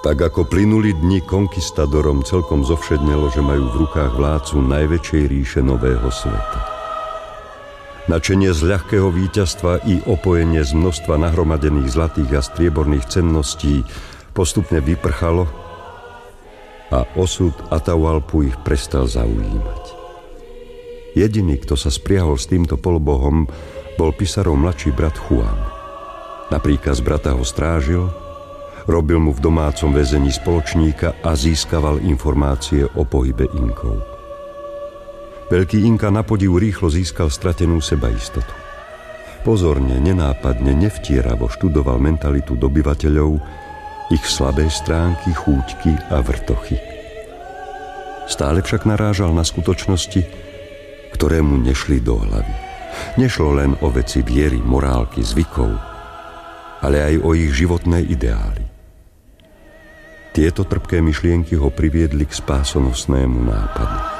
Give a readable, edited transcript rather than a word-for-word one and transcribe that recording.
Tak ako plynuli dni, konkistadorom celkom zovšednelo, že majú v rukách vládcu najväčšej ríše nového sveta. Načenie z ľahkého víťazstva i opojenie z množstva nahromadených zlatých a strieborných cenností postupne vyprchalo a osud Atahualpu ich prestal zaujímať. Jediný, kto sa spriahol s týmto polobohom, bol Pizarrov mladší brat Juan. Na príkaz brata ho strážil, robil mu v domácom väzení spoločníka a získaval informácie o pohybe Inkov. Veľký Inka na podiv rýchlo získal stratenú sebaistotu. Pozorne, nenápadne, nevtieravo študoval mentalitu dobyvateľov, ich slabé stránky, chúťky a vrtochy. Stále však narážal na skutočnosti, ktoré mu nešli do hlavy. Nešlo len o veci viery, morálky, zvykov, ale aj o ich životné ideály. Tieto trpké myšlienky ho priviedli k spásonosnému nápadu.